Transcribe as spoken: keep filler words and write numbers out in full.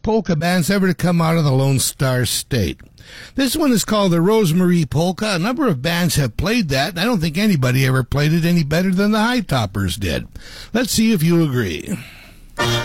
polka bands ever to come out of the Lone Star State. This one is called the Rosemary Polka. A number of bands have played that, and I don't think anybody ever played it any better than the High Toppers did. Let's see if you agree.